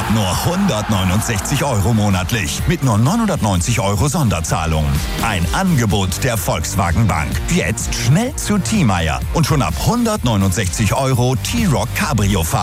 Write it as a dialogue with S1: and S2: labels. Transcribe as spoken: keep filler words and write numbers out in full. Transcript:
S1: Nur hundertneunundsechzig Euro monatlich mit nur neunhundertneunzig Euro Sonderzahlung. Ein Angebot der Volkswagen Bank. Jetzt schnell zu Thiemeyer und schon ab hundertneunundsechzig Euro T-Roc Cabrio fahren.